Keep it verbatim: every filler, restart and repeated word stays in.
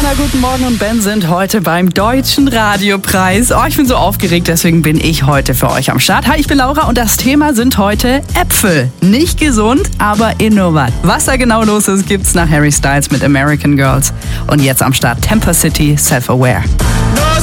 Rihanna, guten Morgen und Ben sind heute beim Deutschen Radiopreis. Oh, ich bin so aufgeregt, deswegen bin ich heute für euch am Start. Hi, ich bin Laura und das Thema sind heute Äpfel. Nicht gesund, aber innovativ. Was da genau los ist, gibt's nach Harry Styles mit American Girls. Und jetzt am Start Temper City, Self-Aware.